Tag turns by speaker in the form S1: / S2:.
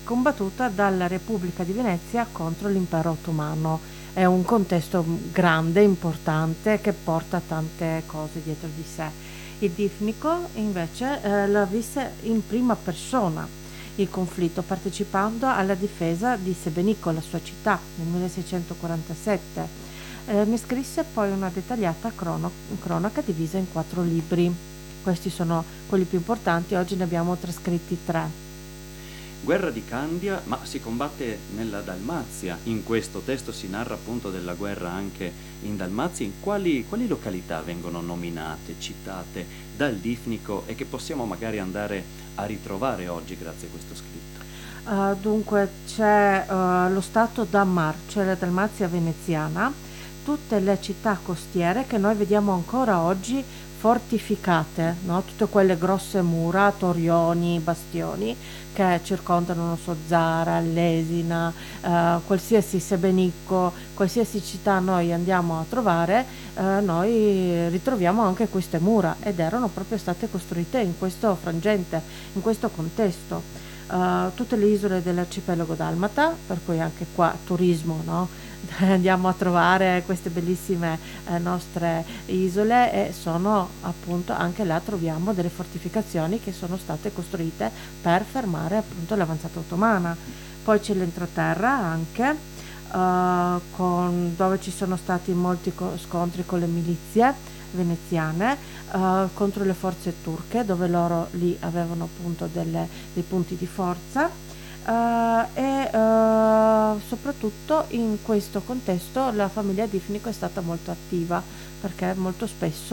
S1: combattuta dalla Repubblica di Venezia contro l'impero ottomano. È un contesto grande, importante, che porta tante cose dietro di sé. Il Difnico invece la visse in prima persona il conflitto, partecipando alla difesa di Sebenico, la sua città, nel 1647. Ne scrisse poi una dettagliata cronaca divisa in 4 libri. Questi sono quelli più importanti, oggi ne abbiamo trascritti 3.
S2: Guerra di Candia, ma si combatte nella Dalmazia. In questo testo si narra appunto della guerra anche in Dalmazia. In quali località vengono nominate, citate dal Difnico e che possiamo magari andare a ritrovare oggi grazie a questo scritto?
S1: Dunque c'è lo stato Dammar, cioè la Dalmazia veneziana, tutte le città costiere che noi vediamo ancora oggi fortificate, no? Tutte quelle grosse mura, torrioni, bastioni che circondano, non so, Zara, Lesina, qualsiasi Sebenicco, qualsiasi città noi andiamo a trovare, noi ritroviamo anche queste mura ed erano proprio state costruite in questo frangente, in questo contesto. Tutte le isole dell'arcipelago dalmata, per cui anche qua turismo, no? Andiamo a trovare queste bellissime nostre isole e sono appunto anche là troviamo delle fortificazioni che sono state costruite per fermare appunto l'avanzata ottomana. Poi c'è l'entroterra anche, dove ci sono stati molti scontri con le milizie veneziane contro le forze turche, dove loro lì avevano appunto dei punti di forza. Soprattutto in questo contesto la famiglia Difnico è stata molto attiva perché molto spesso